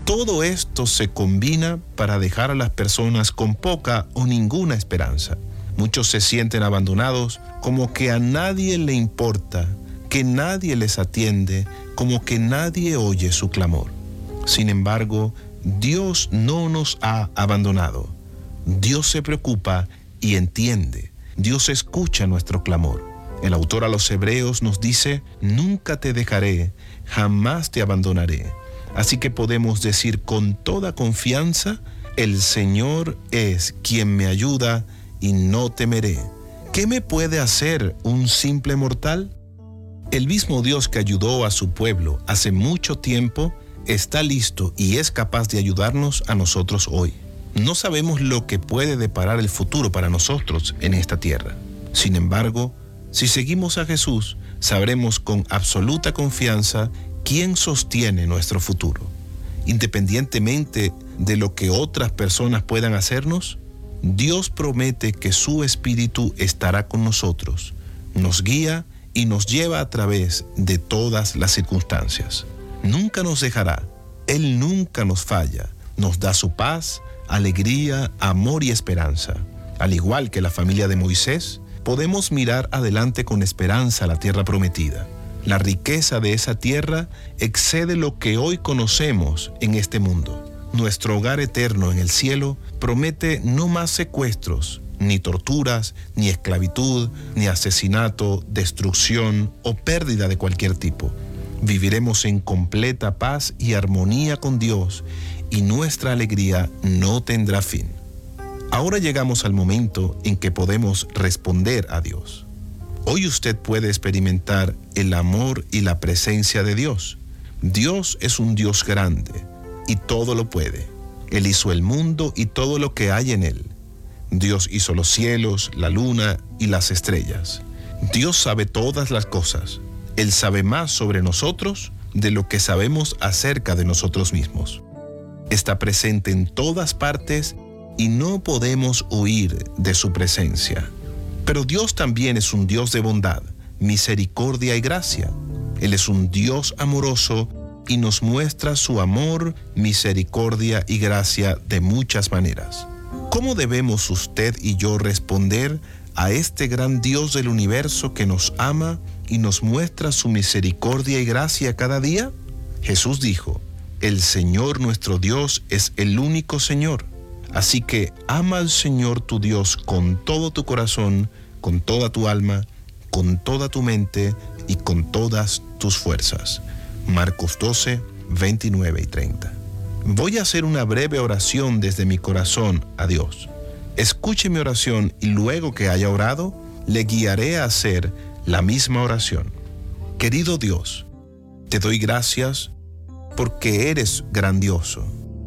Todo esto se combina para dejar a las personas con poca o ninguna esperanza. Muchos se sienten abandonados, como que a nadie le importa, que nadie les atiende, como que nadie oye su clamor. Sin embargo, Dios no nos ha abandonado. Dios se preocupa y entiende. Dios escucha nuestro clamor. El autor a los Hebreos nos dice: nunca te dejaré, jamás te abandonaré. Así que podemos decir con toda confianza: el Señor es quien me ayuda y no temeré. ¿Qué me puede hacer un simple mortal? El mismo Dios que ayudó a su pueblo hace mucho tiempo está listo y es capaz de ayudarnos a nosotros hoy. No sabemos lo que puede deparar el futuro para nosotros en esta tierra. Sin embargo, si seguimos a Jesús, sabremos con absoluta confianza quién sostiene nuestro futuro. Independientemente de lo que otras personas puedan hacernos, Dios promete que su Espíritu estará con nosotros, nos guía y nos lleva a través de todas las circunstancias. Nunca nos dejará, Él nunca nos falla, nos da su paz, alegría, amor y esperanza. Al igual que la familia de Moisés, podemos mirar adelante con esperanza a la tierra prometida. La riqueza de esa tierra excede lo que hoy conocemos en este mundo. Nuestro hogar eterno en el cielo promete no más secuestros, ni torturas, ni esclavitud, ni asesinato, destrucción o pérdida de cualquier tipo. Viviremos en completa paz y armonía con Dios, y nuestra alegría no tendrá fin. Ahora llegamos al momento en que podemos responder a Dios. Hoy usted puede experimentar el amor y la presencia de Dios. Dios es un Dios grande y todo lo puede. Él hizo el mundo y todo lo que hay en él. Dios hizo los cielos, la luna y las estrellas. Dios sabe todas las cosas. Él sabe más sobre nosotros de lo que sabemos acerca de nosotros mismos. Está presente en todas partes y no podemos huir de su presencia. Pero Dios también es un Dios de bondad, misericordia y gracia. Él es un Dios amoroso y nos muestra su amor, misericordia y gracia de muchas maneras. ¿Cómo debemos usted y yo responder a este gran Dios del universo que nos ama y nos muestra su misericordia y gracia cada día? Jesús dijo: el Señor nuestro Dios es el único Señor. Así que ama al Señor tu Dios con todo tu corazón, con toda tu alma, con toda tu mente y con todas tus fuerzas. Marcos 12, 29 y 30. Voy a hacer una breve oración desde mi corazón a Dios. Escuche mi oración y luego que haya orado, le guiaré a hacer la misma oración. Querido Dios, te doy gracias porque eres grandioso.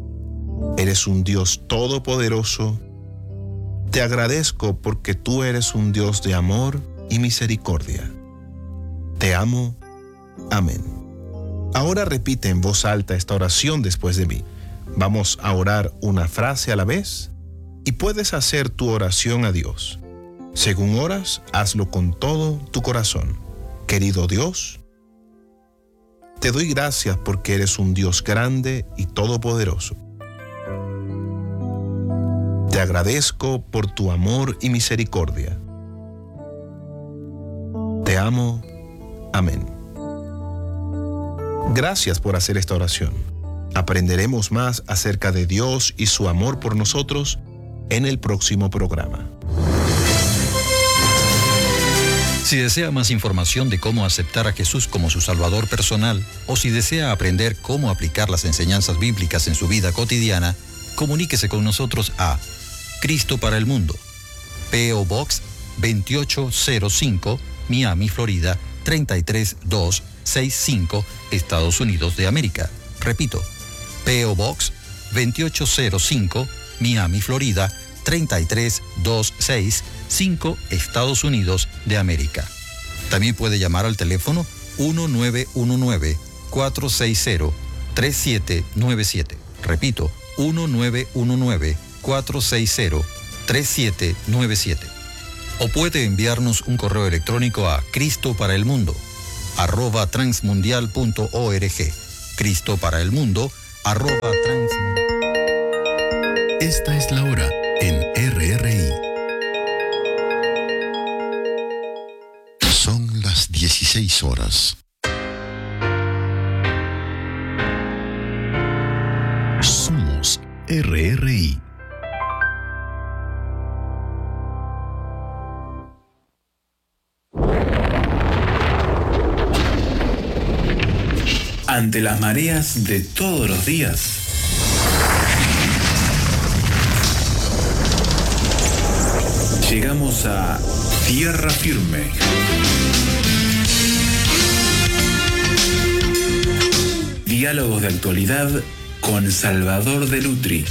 Eres un Dios todopoderoso. Te agradezco porque tú eres un Dios de amor y misericordia. Te amo. Amén. Ahora repite en voz alta esta oración después de mí. Vamos a orar una frase a la vez y puedes hacer tu oración a Dios. Según oras, hazlo con todo tu corazón. Querido Dios, te doy gracias porque eres un Dios grande y todopoderoso. Te agradezco por tu amor y misericordia. Te amo. Amén. Gracias por hacer esta oración. Aprenderemos más acerca de Dios y su amor por nosotros en el próximo programa. Si desea más información de cómo aceptar a Jesús como su Salvador personal, o si desea aprender cómo aplicar las enseñanzas bíblicas en su vida cotidiana, comuníquese con nosotros a Cristo para el Mundo, P.O. Box 2805, Miami, Florida 33265, Estados Unidos de América. Repito, P.O. Box 2805, Miami, Florida 33265, Estados Unidos de América. También puede llamar al teléfono 1919-460-3797. Repito, 1919-460-3797. O puede enviarnos un correo electrónico a cristoparaelmundo@transmundial.org. cristoparaelmundo@transmundial.org. Esta es la hora en RRI. Son las 16 horas. Somos RRI. Ante las mareas de todos los días, llegamos a tierra firme. Diálogos de actualidad con Salvador de Lutri.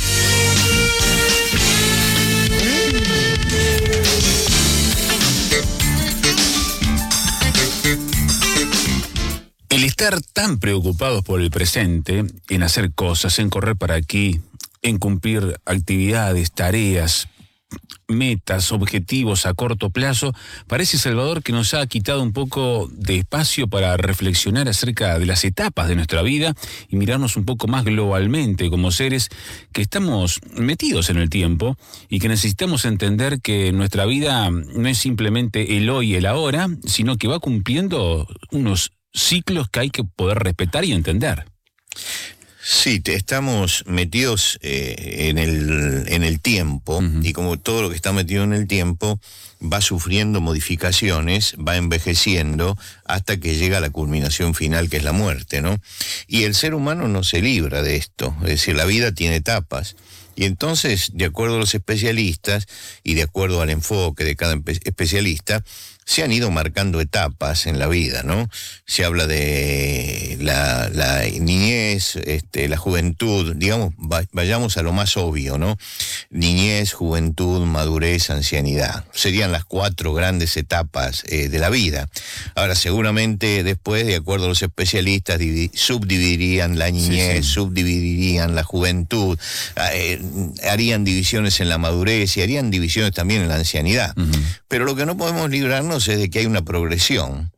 El estar tan preocupados por el presente, en hacer cosas, en correr para aquí, en cumplir actividades, tareas, metas, objetivos a corto plazo, parece, Salvador, que nos ha quitado un poco de espacio para reflexionar acerca de las etapas de nuestra vida y mirarnos un poco más globalmente como seres que estamos metidos en el tiempo y que necesitamos entender que nuestra vida no es simplemente el hoy y el ahora, sino que va cumpliendo unos ciclos que hay que poder respetar y entender. Sí, estamos metidos en el tiempo, uh-huh. Y como todo lo que está metido en el tiempo va sufriendo modificaciones, va envejeciendo hasta que llega a la culminación final, que es la muerte, ¿no? Y el ser humano no se libra de esto, es decir, la vida tiene etapas. Y entonces, de acuerdo a los especialistas y de acuerdo al enfoque de cada especialista, se han ido marcando etapas en la vida, ¿no? Se habla de la niñez, la juventud, digamos, vayamos a lo más obvio, ¿no? Niñez, juventud, madurez, ancianidad. Serían las 4 grandes etapas de la vida. Ahora, seguramente después, de acuerdo a los especialistas, subdividirían la niñez, sí. Subdividirían la juventud, harían divisiones en la madurez y harían divisiones también en la ancianidad. Uh-huh. Pero lo que no podemos librarnos es de que hay una progresión,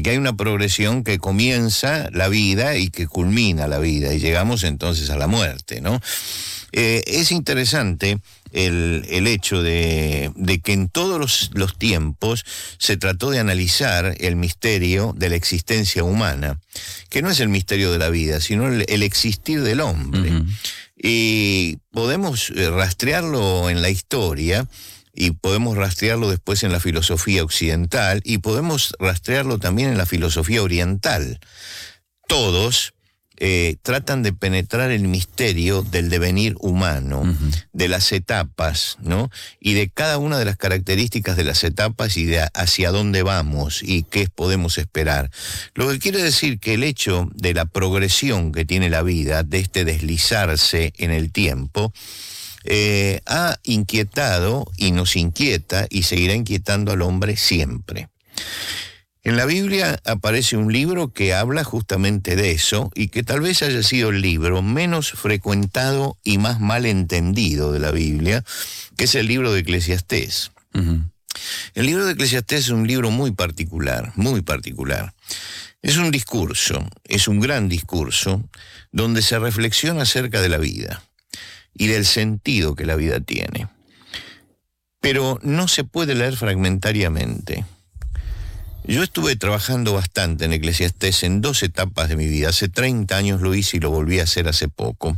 que comienza la vida y que culmina la vida, y llegamos entonces a la muerte, ¿no? Es interesante el hecho de que en todos los tiempos se trató de analizar el misterio de la existencia humana, que no es el misterio de la vida, sino el existir del hombre. Uh-huh. Y podemos rastrearlo en la historia, y podemos rastrearlo después en la filosofía occidental, y podemos rastrearlo también en la filosofía oriental. Todos tratan de penetrar el misterio del devenir humano, uh-huh. De las etapas, ¿no? Y de cada una de las características de las etapas y de hacia dónde vamos y qué podemos esperar. Lo que quiere decir que el hecho de la progresión que tiene la vida, de deslizarse en el tiempo, ha inquietado y nos inquieta y seguirá inquietando al hombre siempre. En la Biblia aparece un libro que habla justamente de eso, y que tal vez haya sido el libro menos frecuentado y más mal entendido de la Biblia, que es el libro de Eclesiastés. Uh-huh. El libro de Eclesiastés es un libro muy particular, muy particular. Es un discurso, es un gran discurso, donde se reflexiona acerca de la vida y del sentido que la vida tiene. Pero no se puede leer fragmentariamente. Yo estuve trabajando bastante en Eclesiastés en 2 etapas de mi vida. Hace 30 años lo hice y lo volví a hacer hace poco.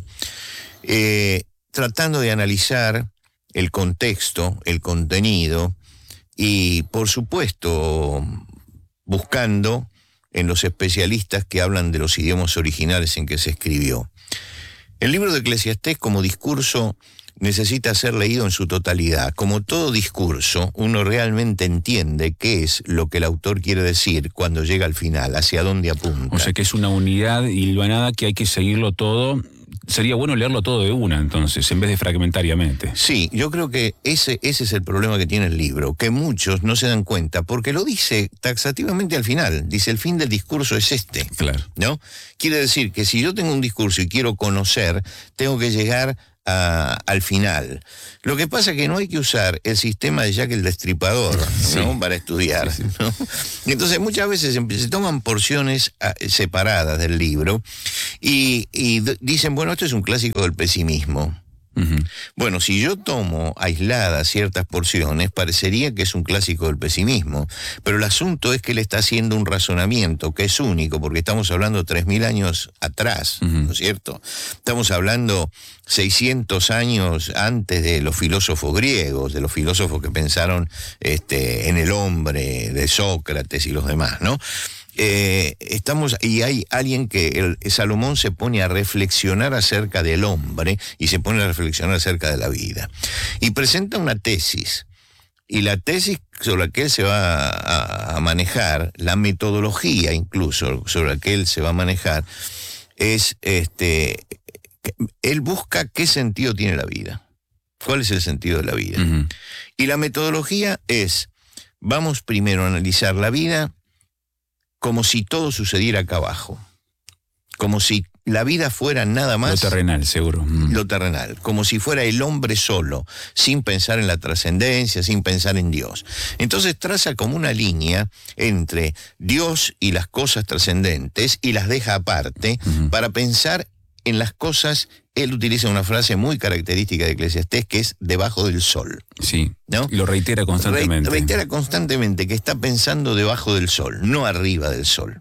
Tratando de analizar el contexto, el contenido y, por supuesto, buscando en los especialistas que hablan de los idiomas originales en que se escribió. El libro de Eclesiastés como discurso necesita ser leído en su totalidad. Como todo discurso, uno realmente entiende qué es lo que el autor quiere decir cuando llega al final, hacia dónde apunta. O sea que es una unidad hilvanada que hay que seguirlo todo. Sería bueno leerlo todo de una, entonces, en vez de fragmentariamente. Sí, yo creo que ese es el problema que tiene el libro, que muchos no se dan cuenta, porque lo dice taxativamente al final. Dice, el fin del discurso es este. Claro. ¿No? Quiere decir que si yo tengo un discurso y quiero conocer, tengo que llegar al final. Lo que pasa es que no hay que usar el sistema de Jack el Destripador, sí, ¿no? Para estudiar, sí, sí. ¿No? Entonces muchas veces se toman porciones separadas del libro y dicen, bueno, esto es un clásico del pesimismo. Bueno, si yo tomo aisladas ciertas porciones, parecería que es un clásico del pesimismo, pero el asunto es que él está haciendo un razonamiento que es único, porque estamos hablando 3.000 años atrás, ¿no es cierto? Estamos hablando 600 años antes de los filósofos griegos, de los filósofos que pensaron en el hombre, de Sócrates y los demás, ¿no? Y hay alguien Salomón se pone a reflexionar acerca del hombre y se pone a reflexionar acerca de la vida. Y presenta una tesis. Y la tesis sobre la que él se va a manejar, la metodología incluso sobre la que él se va a manejar, es, él busca qué sentido tiene la vida. ¿Cuál es el sentido de la vida? Y la metodología es, vamos primero a analizar la vida como si todo sucediera acá abajo, como si la vida fuera nada más... Lo terrenal, seguro. Lo terrenal, como si fuera el hombre solo, sin pensar en la trascendencia, sin pensar en Dios. Entonces traza como una línea entre Dios y las cosas trascendentes y las deja aparte para pensar en las cosas. Él utiliza una frase muy característica de Eclesiastés que es debajo del sol. Sí, ¿no? Y lo reitera constantemente. Reitera constantemente que está pensando debajo del sol, no arriba del sol.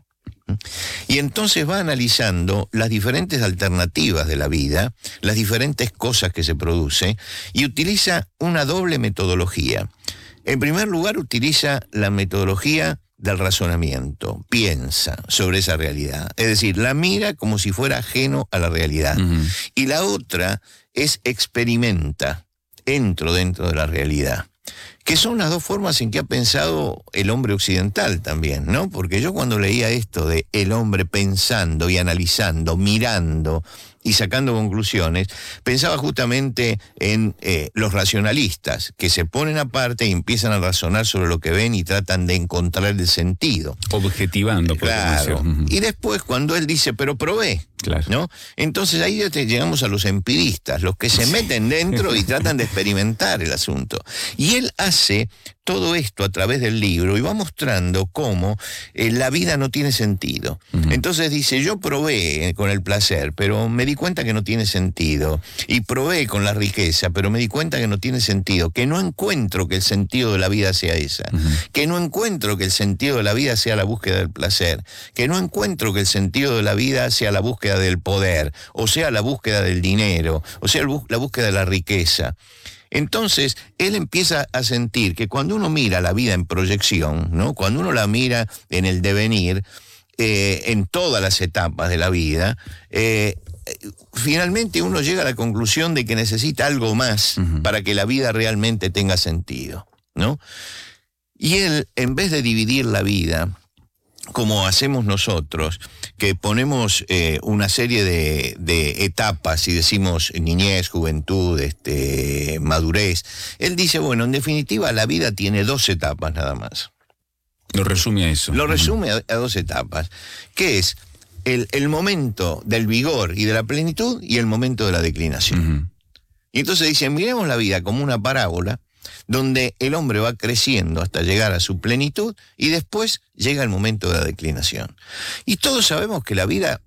Y entonces va analizando las diferentes alternativas de la vida, las diferentes cosas que se producen, y utiliza una doble metodología. En primer lugar, utiliza la metodología del razonamiento, piensa sobre esa realidad, es decir, la mira como si fuera ajeno a la realidad. Y la otra es experimenta, entro dentro de la realidad, que son las dos formas en que ha pensado el hombre occidental también, ¿no? Porque yo cuando leía esto de el hombre pensando y analizando, mirando y sacando conclusiones, pensaba justamente en los racionalistas, que se ponen aparte y empiezan a razonar sobre lo que ven y tratan de encontrar el sentido. Objetivando. Claro. Y después cuando él dice, pero probé, claro, ¿no? Entonces ahí ya llegamos a los empiristas, los que se meten dentro y tratan de experimentar el asunto. Y él hace todo esto a través del libro y va mostrando cómo la vida no tiene sentido. Entonces dice, yo probé con el placer, pero me di cuenta que no tiene sentido. Y probé con la riqueza, pero me di cuenta que no tiene sentido. Que no encuentro que el sentido de la vida sea esa. Que no encuentro que el sentido de la vida sea la búsqueda del placer. Que no encuentro que el sentido de la vida sea la búsqueda del poder, o sea la búsqueda del dinero, o sea la búsqueda de la riqueza. Entonces, él empieza a sentir que cuando uno mira la vida en proyección, ¿no? Cuando uno la mira en el devenir, en todas las etapas de la vida, finalmente uno llega a la conclusión de que necesita algo más para que la vida realmente tenga sentido, ¿no? Y él, en vez de dividir la vida como hacemos nosotros, que ponemos una serie de etapas y decimos niñez, juventud, madurez, él dice, bueno, en definitiva la vida tiene 2 etapas nada más. Lo resume a eso. Lo resume a 2 etapas, que es el momento del vigor y de la plenitud y el momento de la declinación. Y entonces dice, miremos la vida como una parábola donde el hombre va creciendo hasta llegar a su plenitud y después llega el momento de la declinación. Y todos sabemos que la vida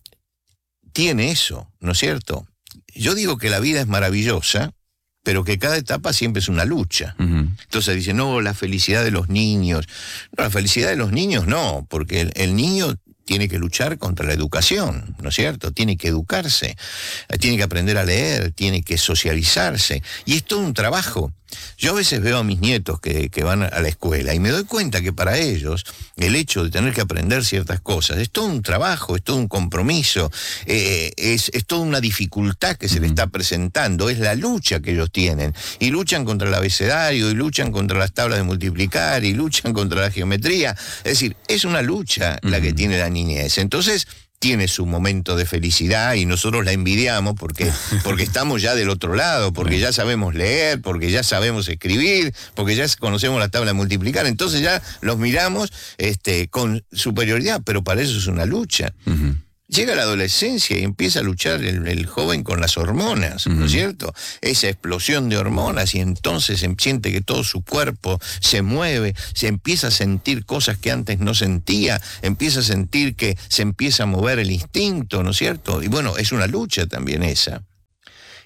tiene eso, ¿no es cierto? Yo digo que la vida es maravillosa, pero que cada etapa siempre es una lucha. Entonces dicen, no, la felicidad de los niños. No, la felicidad de los niños no, porque el niño tiene que luchar contra la educación, ¿no es cierto? Tiene que educarse, tiene que aprender a leer, tiene que socializarse. Y es todo un trabajo. Yo a veces veo a mis nietos que van a la escuela y me doy cuenta que para ellos el hecho de tener que aprender ciertas cosas es todo un trabajo, es todo un compromiso, es toda una dificultad que se les está presentando, es la lucha que ellos tienen. Y luchan contra el abecedario, y luchan contra las tablas de multiplicar, y luchan contra la geometría. Es decir, es una lucha la que tiene la niñez. Entonces tiene su momento de felicidad y nosotros la envidiamos porque estamos ya del otro lado, porque ya sabemos leer, porque ya sabemos escribir, porque ya conocemos la tabla de multiplicar. Entonces ya los miramos con superioridad, pero para eso es una lucha. Llega la adolescencia y empieza a luchar el joven con las hormonas, ¿no es cierto? Esa explosión de hormonas y entonces se siente que todo su cuerpo se mueve, se empieza a sentir cosas que antes no sentía, empieza a sentir que se empieza a mover el instinto, ¿no es cierto? Y bueno, es una lucha también esa.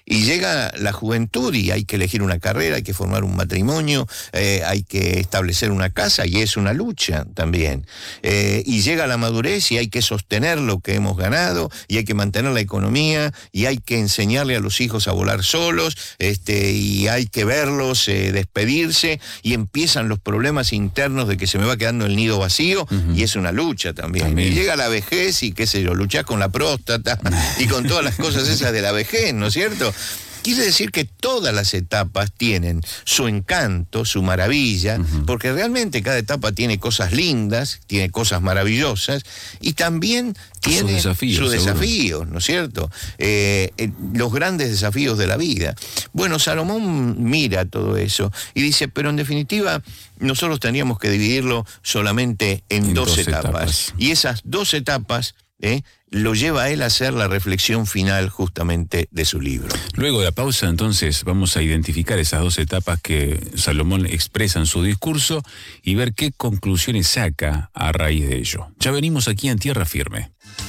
Y llega la juventud y hay que elegir una carrera, hay que formar un matrimonio, hay que establecer una casa, y es una lucha también. Y llega la madurez y hay que sostener lo que hemos ganado, y hay que mantener la economía, y hay que enseñarle a los hijos a volar solos, y hay que verlos despedirse, y empiezan los problemas internos de que se me va quedando el nido vacío, y es una lucha también. Y llega la vejez y qué sé yo, luchás con la próstata y con todas las cosas esas de la vejez, ¿no es cierto? Quiere decir que todas las etapas tienen su encanto, su maravilla, porque realmente cada etapa tiene cosas lindas, tiene cosas maravillosas, y también tiene sus desafíos, ¿no es cierto? Los grandes desafíos de la vida. Bueno, Salomón mira todo eso y dice, pero en definitiva nosotros teníamos que dividirlo solamente en dos etapas. Y esas dos etapas lo lleva a él a hacer la reflexión final justamente de su libro. Luego de la pausa, entonces, vamos a identificar esas dos etapas que Salomón expresa en su discurso y ver qué conclusiones saca a raíz de ello. Ya venimos aquí en Tierra Firme.